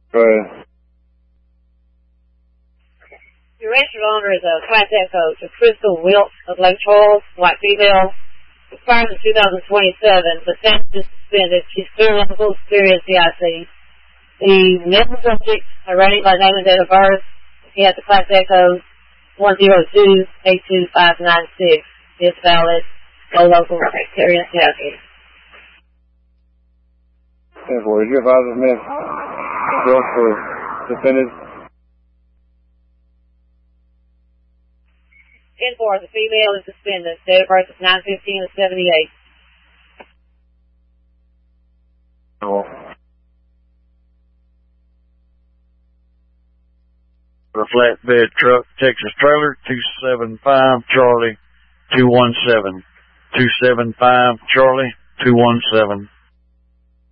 Go ahead. Your registered owner is a Class Echo to Crystal Wilkes of Lake Charles, white female. Expired in 2027, but since suspended. She's clear medical experience, CIC. The medical subject, rated by name and date of birth, he has the Class Echo 102-82596. It's valid. No local Tarrant County. Is your father's name? Bill for suspended. 10-4, the female is suspended. Date of birth is 9/15/78. Oh. The flatbed truck, Texas trailer, 275 Charlie 217. 275 Charlie 217.